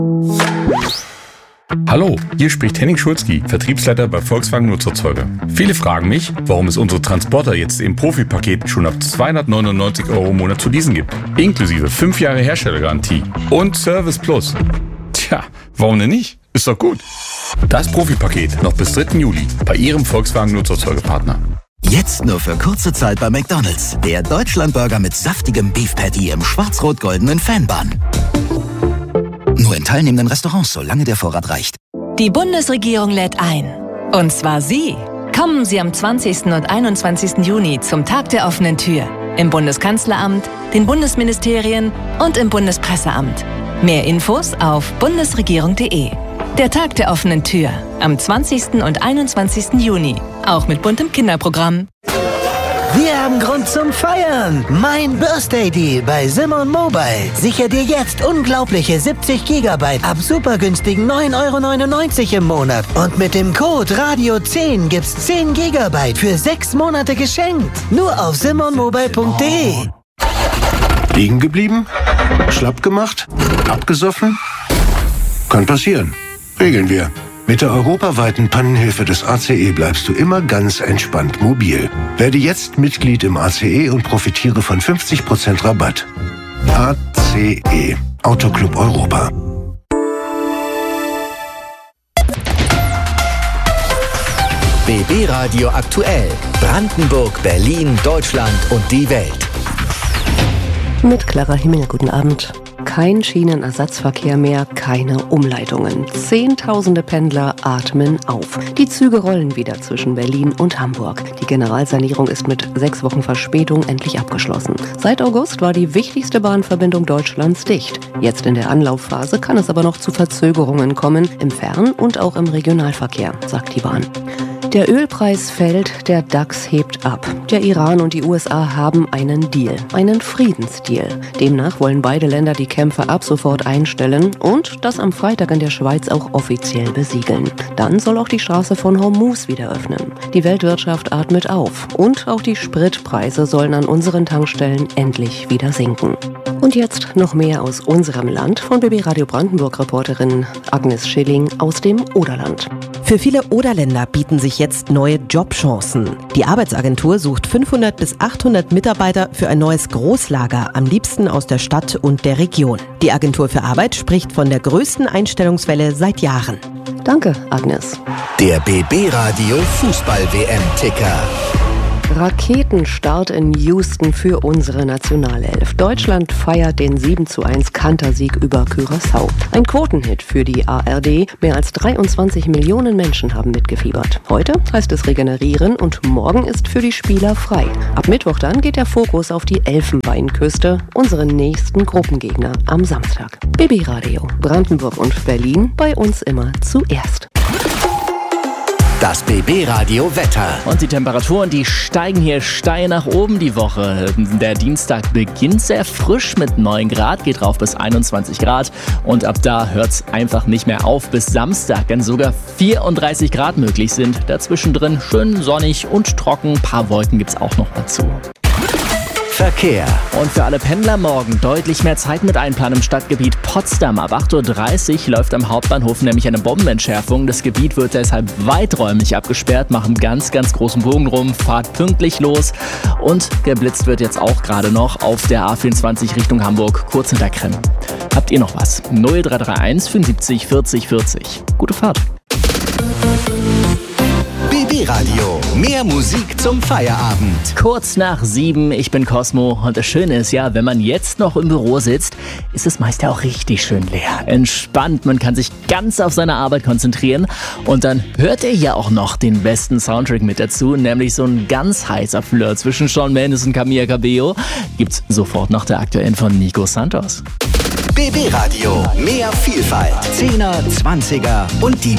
Hallo, hier spricht Henning Schulzki, Vertriebsleiter bei Volkswagen Nutzerzeuge. Viele fragen mich, warum es unsere Transporter jetzt im Profipaket schon ab 299 € im Monat zu leasen gibt. Inklusive 5 Jahre Herstellergarantie und Service Plus. Tja, warum denn nicht? Ist doch gut. Das Profipaket noch bis 3. Juli bei Ihrem Volkswagen Nutzerzeugepartner. Jetzt nur für kurze Zeit bei McDonald's. Der Deutschlandburger mit saftigem Beef Patty im schwarz-rot-goldenen Fanbun. Nur in teilnehmenden Restaurants, solange der Vorrat reicht. Die Bundesregierung lädt ein. Und zwar Sie. Kommen Sie am 20. und 21. Juni zum Tag der offenen Tür. Im Bundeskanzleramt, den Bundesministerien und im Bundespresseamt. Mehr Infos auf bundesregierung.de. Der Tag der offenen Tür. Am 20. und 21. Juni. Auch mit buntem Kinderprogramm. Wir haben Grund zum Feiern. Mein Birthday Deal bei Simon Mobile. Sicher dir jetzt unglaubliche 70 GB ab super günstigen 9,99 € im Monat. Und mit dem Code Radio10 gibt's 10 GB für 6 Monate geschenkt. Nur auf simonmobile.de. Liegen geblieben? Schlapp gemacht? Abgesoffen? Kann passieren. Regeln wir. Mit der europaweiten Pannenhilfe des ACE bleibst du immer ganz entspannt mobil. Werde jetzt Mitglied im ACE und profitiere von 50% Rabatt. ACE. Autoclub Europa. BB Radio aktuell. Brandenburg, Berlin, Deutschland und die Welt. Mit Clara Himmel, guten Abend. Kein Schienenersatzverkehr mehr, keine Umleitungen. Zehntausende Pendler atmen auf. Die Züge rollen wieder zwischen Berlin und Hamburg. Die Generalsanierung ist mit 6 Wochen Verspätung endlich abgeschlossen. Seit August war die wichtigste Bahnverbindung Deutschlands dicht. Jetzt in der Anlaufphase kann es aber noch zu Verzögerungen kommen, im Fern- und auch im Regionalverkehr, sagt die Bahn. Der Ölpreis fällt, der DAX hebt ab. Der Iran und die USA haben einen Deal, einen Friedensdeal. Demnach wollen beide Länder die Kämpfe ab sofort einstellen und das am Freitag in der Schweiz auch offiziell besiegeln. Dann soll auch die Straße von Hormuz wieder öffnen. Die Weltwirtschaft atmet auf und auch die Spritpreise sollen an unseren Tankstellen endlich wieder sinken. Und jetzt noch mehr aus unserem Land von BB Radio Brandenburg-Reporterin Agnes Schilling aus dem Oderland. Für viele Oderländer bieten sich jetzt neue Jobchancen. Die Arbeitsagentur sucht 500 bis 800 Mitarbeiter für ein neues Großlager, am liebsten aus der Stadt und der Region. Die Agentur für Arbeit spricht von der größten Einstellungswelle seit Jahren. Danke, Agnes. Der BB Radio Fußball-WM-Ticker. Raketenstart in Houston für unsere Nationalelf. Deutschland feiert den 7:1 Kantersieg über Curaçao. Ein Quotenhit für die ARD. Mehr als 23 Millionen Menschen haben mitgefiebert. Heute heißt es regenerieren und morgen ist für die Spieler frei. Ab Mittwoch dann geht der Fokus auf die Elfenbeinküste, unseren nächsten Gruppengegner am Samstag. BB Radio, Brandenburg und Berlin, bei uns immer zuerst. Das BB Radio Wetter. Und die Temperaturen, die steigen hier steil nach oben die Woche. Der Dienstag beginnt sehr frisch mit 9 Grad, geht rauf bis 21 Grad. Und ab da hört es einfach nicht mehr auf bis Samstag, wenn sogar 34 Grad möglich sind. Dazwischen drin schön sonnig und trocken, ein paar Wolken gibt es auch noch dazu. Verkehr. Und für alle Pendler morgen deutlich mehr Zeit mit einplanen im Stadtgebiet Potsdam. Ab 8:30 Uhr läuft am Hauptbahnhof nämlich eine Bombenentschärfung. Das Gebiet wird deshalb weiträumig abgesperrt, machen ganz großen Bogen rum, fahrt pünktlich los. Und geblitzt wird jetzt auch gerade noch auf der A24 Richtung Hamburg, kurz hinter Krem. Habt ihr noch was? 0331 75 40 40. Gute Fahrt. BB Radio. Mehr Musik zum Feierabend. Kurz nach 7, ich bin Cosmo und das Schöne ist ja, wenn man jetzt noch im Büro sitzt, ist es meist ja auch richtig schön leer. Entspannt, man kann sich ganz auf seine Arbeit konzentrieren und dann hört ihr ja auch noch den besten Soundtrack mit dazu, nämlich so ein ganz heißer Flirt zwischen Shawn Mendes und Camila Cabello. Gibt's sofort nach der aktuellen von Nico Santos. BB Radio. Mehr Vielfalt. 10er, 20er und die